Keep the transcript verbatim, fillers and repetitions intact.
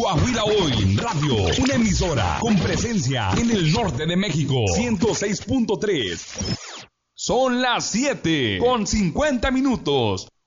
Coahuila Hoy Radio, una emisora con presencia en el norte de México, ciento seis punto tres. Son las siete con cincuenta minutos.